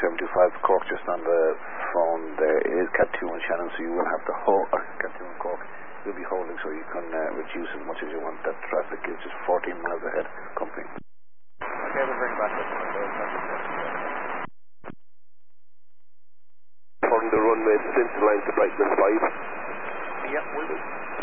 725 Cork just on the phone. There is Cat 2 in Shannon, so you will have to hold Cat 2 in Cork. You'll be holding so you can reduce as much as you want. That traffic is just 14 miles ahead. Company. Okay, we'll bring back this one. On the runway, center line to brightness 5. Yep, we'll do.